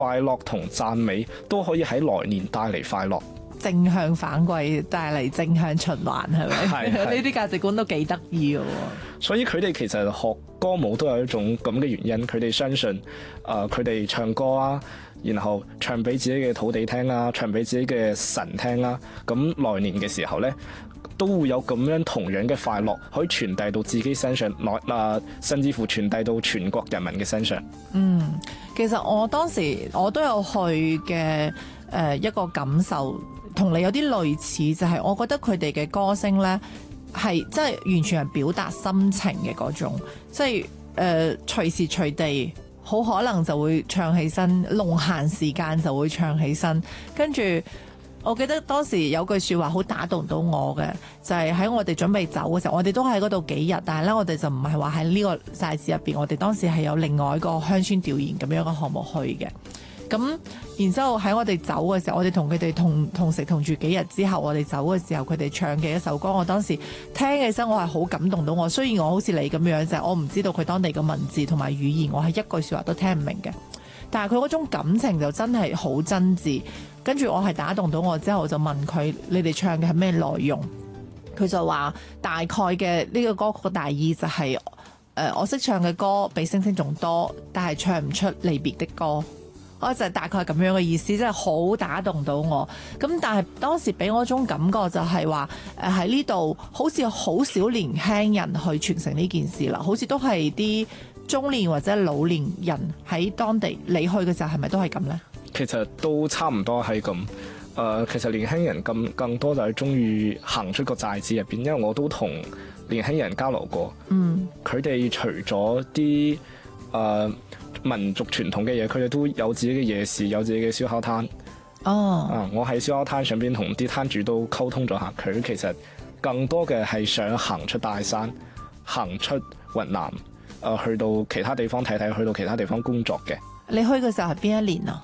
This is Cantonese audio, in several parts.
快樂同讚美都可以喺來年帶嚟快樂。 正向反饋帶嚟正向循環，係咪？ 係呢啲價值觀都幾得意嘅喎。 所以佢哋其實學歌舞都有一種咁嘅原因，佢哋相信佢哋唱歌啊，然後唱俾自己嘅土地聽啊，唱俾自己嘅神聽啦。咁來年嘅時候呢，都會有咁樣同樣嘅快樂可以傳遞到自己身上，甚至乎傳遞到全國人民嘅身上。 其實我當時我都有去嘅一個感受，同你有啲類似，就係我覺得佢哋嘅歌聲呢，係真係完全係表達心情嘅嗰種，即係隨時隨地好可能就會唱起身，弄閒時間就會唱起身。跟住我記得當時有句説話好打動到我嘅，就係喺我哋準備走嘅時候，我哋都喺嗰度幾日，但係咧我哋就唔係話喺呢個寨子入邊，我哋當時係有另外一個鄉村調研咁樣嘅項目去嘅。咁然之後喺我哋走嘅時候，我哋同佢哋同食同住幾日之後，我哋走嘅時候，佢哋唱嘅一首歌，我當時聽起身我係好感動到我。雖然我好似你咁樣，就係我唔知道佢當地嘅文字同埋語言，我係一句説話都聽唔明嘅。但係佢嗰種感情就真係好真摯。跟住我係打動到我之後，我就問佢：你哋唱嘅係咩內容？佢就話大概嘅呢個歌曲嘅大意就係我識唱嘅歌比星星仲多，但係唱唔出離別的歌。我就係大概咁樣嘅意思，真係好打動到我。咁但係當時俾我一種感覺就係話喺呢度好似好少年輕人去傳承呢件事啦，好似都係啲中年或者老年人喺當地。你去嘅時候係咪都係咁呢？ 其實都差唔多係咁。其實年輕人更多就係中意行出個寨子入邊，因為我都同年輕人交流過。佢哋除咗啲民族傳統嘅嘢，佢哋都有自己嘅夜市，有自己嘅燒烤攤。我喺燒烤攤上邊同啲攤主都溝通咗下，佢其實更多嘅係想行出大山，行出雲南，去到其他地方睇睇，去到其他地方工作嘅。 你去嘅時候係邊一年啊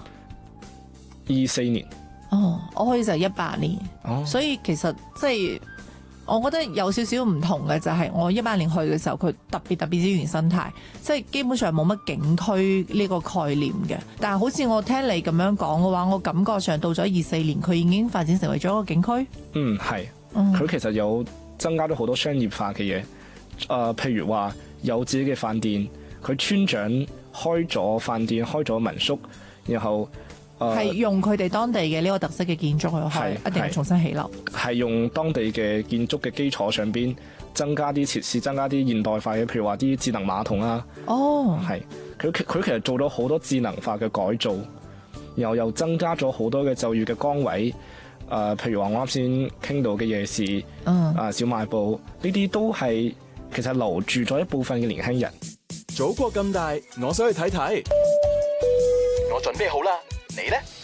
？24年。 我去就係18年。所以其實即係我覺得有少少唔同嘅，就係我18年去嘅時候，佢特別之原生態，即係基本上冇乜景區呢個概念嘅。但係好似我聽你咁樣講嘅話，我感覺上到咗24年，佢已經發展成為咗一個景區。 係。佢其實有增加咗好多商業化嘅嘢。譬如話有自己嘅飯店，佢村長開咗飯店，開咗民宿，然後係用佢哋當地嘅呢個特色嘅建築去開，一定要重新起樓。 係用當地嘅建築嘅基礎上邊增加啲設施，增加啲現代化嘅，譬如話啲智能馬桶啊。係佢其實做咗好多智能化嘅改造，然後又增加咗好多嘅就業嘅崗位。譬如話我啱先傾到嘅夜市，小賣部呢啲都係其實留住咗一部分嘅年輕人。 祖國咁大，我想去睇睇。 我準備好啦，你呢？